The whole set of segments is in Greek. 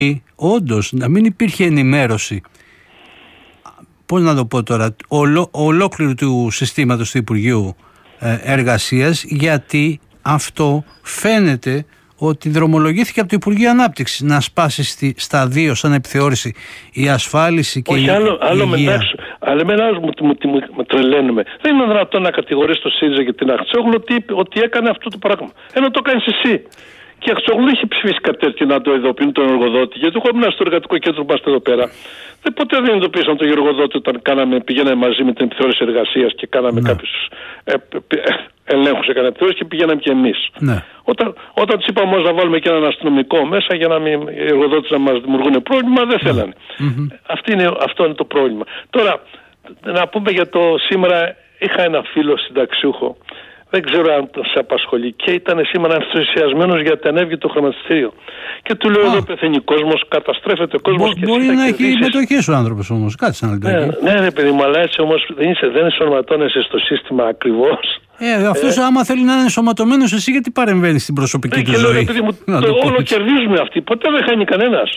όντως να μην υπήρχε ενημέρωση, πώς να το πω τώρα, ολόκληρου του συστήματος του Υπουργείου Εργασίας, γιατί αυτό φαίνεται ότι δρομολογήθηκε από το Υπουργείο Ανάπτυξης να σπάσει στα δύο σαν επιθεώρηση η ασφάλιση και η υγεία. Αλλά εμένα μου τρελαίνουμε. Δεν είναι δυνατόν να κατηγορείς το ΣΥΡΙΖΑ και την Αχτσόγλου ότι έκανε αυτό το πράγμα. Ενώ το κάνεις εσύ. Και η Αχτσόγλου είχε ψηφίσει κάτι τέτοιο να το ειδοποιούν τον εργοδότη. Γιατί εγώ ήμουν στο εργατικό κέντρο που είμαστε εδώ πέρα. Ποτέ δεν ειδοποίησαν τον εργοδότη όταν πηγαίναμε μαζί με την επιθεώρηση εργασίας και κάναμε κάποιους ελέγχους έκανε επιθεώρηση και πηγαίναμε και εμείς. Ναι. Όταν τους είπαμε όμως να βάλουμε και έναν αστυνομικό μέσα για να μην οι εργοδότες να μας δημιουργούν πρόβλημα, δεν θέλανε. Αυτό είναι το πρόβλημα. Τώρα, να πούμε για το σήμερα, είχα ένα φίλο συνταξιούχο. Δεν ξέρω αν σε απασχολεί και ήταν σήμερα ενθουσιασμένος γιατί ανέβηκε το χρηματιστήριο. Και του λέω: εδώ πεθαίνει ο κόσμος, καταστρέφεται ο κόσμος. Μπορεί να έχει μετοχές ο άνθρωπος όμως, κάτσε να λεπτάκι. Ναι, παιδί μου, αλλά έτσι όμως δεν ενσωματώνεσαι στο σύστημα ακριβώς. Αυτός άμα θέλει να είναι ενσωματωμένος, εσύ γιατί παρεμβαίνεις στην προσωπική του ζωή. Παιδί μου, όλο κερδίζουμε αυτοί, ποτέ δεν χάνει κανένας.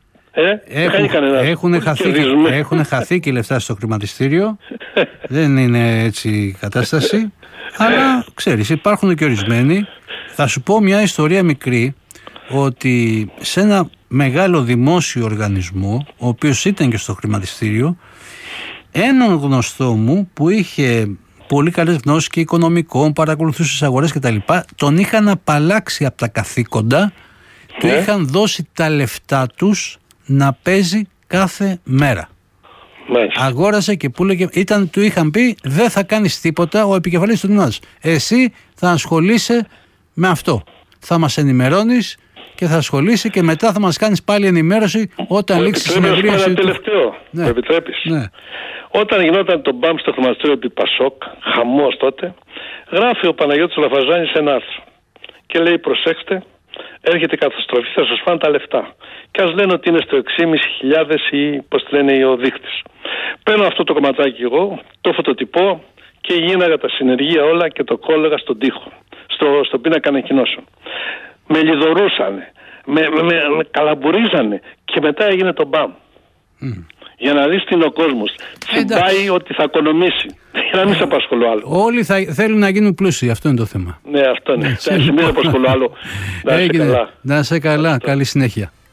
Έχουν χαθεί και λεφτά στο χρηματιστήριο. Δεν είναι έτσι η κατάσταση. Αλλά ξέρεις, υπάρχουν και ορισμένοι. Θα σου πω μια ιστορία μικρή, ότι σε ένα μεγάλο δημόσιο οργανισμό, ο οποίος ήταν και στο χρηματιστήριο, έναν γνωστό μου που είχε πολύ καλές γνώσεις και οικονομικών, παρακολουθούσε τις αγορές κτλ., τον είχαν απαλλάξει από τα καθήκοντα, του είχαν δώσει τα λεφτά τους να παίζει κάθε μέρα. Αγόρασε και πούλεγε, του είχαν πει: δεν θα κάνεις τίποτα, ο επικεφαλής του τμήματος. Εσύ θα ασχολείσαι με αυτό. Θα μας ενημερώνεις και θα ασχολείσαι και μετά θα μας κάνεις πάλι ενημέρωση όταν λήξει η συνεδρίαση. Ένα τελευταίο. Ναι. Το επιτρέπεις. Ναι. Όταν γινόταν το μπαμ στο χρηματιστήριο του Πασόκ, χαμός τότε, γράφει ο Παναγιώτης Λαφαζάνης ένα άρθρο και λέει: προσέξτε, έρχεται η καταστροφή, θα σας φάνε τα λεφτά. Και ας λένε ότι είναι στο 6.500 ή πώς τη λένε ο δείκτης. Παίρνω αυτό το κομματάκι εγώ, το φωτοτυπώ και γίναγα τα συνεργεία όλα και το κόλλαγα στον τοίχο, στον πίνακα ανακοινώσεων. Με λιδωρούσανε, με καλαμπουρίζανε και μετά έγινε το μπαμ. Για να δεις τι είναι ο κόσμος. Συμπάει ότι θα οικονομήσει. Για να μην σε απασχολώ άλλο. Όλοι θέλουν να γίνουν πλούσιοι, αυτό είναι το θέμα. Ναι, αυτό είναι. Μην σε απασχολώ άλλο. Να είσαι καλά. Να είσαι καλά. Καλή συνέχεια.